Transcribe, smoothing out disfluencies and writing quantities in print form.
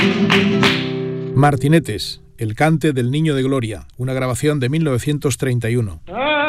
Martinetes, el cante del Niño de Gloria, una grabación de 1931.